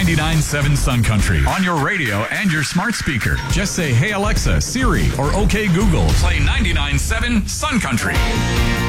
99.7 Sun Country on your radio and your smart speaker. Just say, "Hey Alexa, Siri," or "Okay Google, play 99.7 Sun Country."